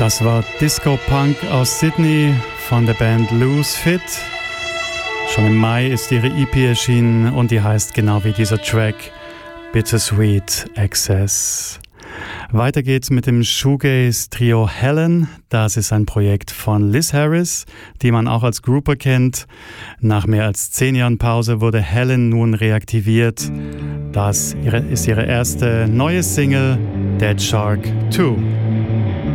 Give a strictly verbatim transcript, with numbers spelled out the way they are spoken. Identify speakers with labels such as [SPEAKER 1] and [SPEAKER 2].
[SPEAKER 1] Das war Disco Punk aus Sydney von der Band Loose Fit. Schon im Mai ist ihre E P erschienen und die heißt genau wie dieser Track Bittersweet Excess. Weiter geht's mit dem Shoegaze-Trio Helen. Das ist ein Projekt von Liz Harris, die man auch als Grouper kennt. Nach mehr als zehn Jahren Pause wurde Helen nun reaktiviert. Das ist ihre erste neue Single, Dead Shark zwei.